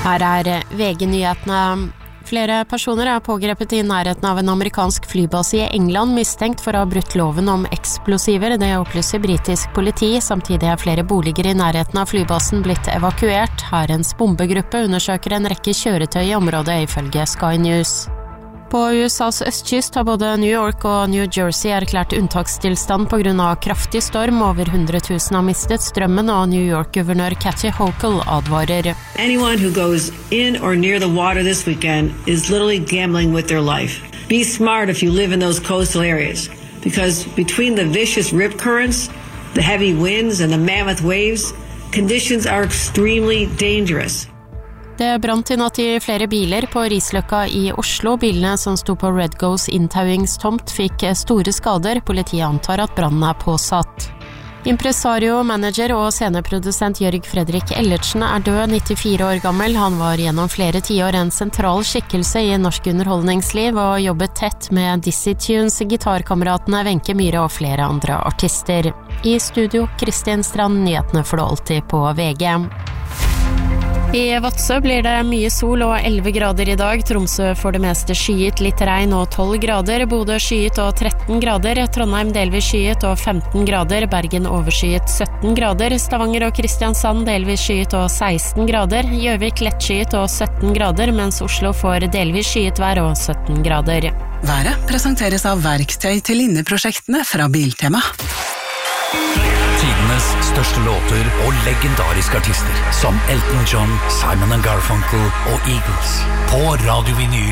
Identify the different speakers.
Speaker 1: Her VG-nyhetene. Flere personer pågrepet I nærheten av en amerikansk flybase I England mistenkt for å ha brutt loven om eksplosiver. Det opplyser britisk politi. Samtidig flere boliger I nærheten av flybasen blitt evakuert. Hærens bombegruppe undersøker en rekke kjøretøy I området ifølge Sky News. På USAs østkyst har både New York og New Jersey erklært unntakstilstand på grunn av kraftig storm. Over 100 000 har mistet strømmen, og New York-guvernør Kathy Hochul advarer.
Speaker 2: Anyone who goes in or near the water this weekend is literally gambling with their life. Be smart if you live in those coastal areas, because between the vicious rip currents, the heavy winds and the mammoth waves, conditions are extremely dangerous.
Speaker 1: Det brant I natt I flere biler på Risløkka I Oslo. Bilene som sto på Red Goes inntauingstomt fikk store skader. Politiet antar at brannen påsatt. Impresario, manager og sceneprodusent Jørg Fredrik Ellertsen død, 94 år gammel. Han var gjennom flere tiår en sentral skikkelse I norsk underholdningsliv og jobbet tett med Dizzy Tunes, gitarkameratene Wenche Myhre og flere andre artister. I studio, Kristin Strand, nyhetene får du alltid på VG. I Vadsø blir det mye sol og 11 grader I dag. Tromsø får det meste skyet, litt regn og 12 grader. Bodø skyet og 13 grader. Trondheim delvis skyet og 15 grader. Bergen overskyet 17 grader. Stavanger og Kristiansand delvis skyet og 16 grader. Gjøvik lett skyet og 17 grader, mens Oslo får delvis skyet vær og 17 grader.
Speaker 3: Været presenteres av verktøy til linneprosjektene fra Biltema.
Speaker 4: Tidenes største låter og legendariske artister som Elton John, Simon & Garfunkel og Eagles på Radio Vinyl.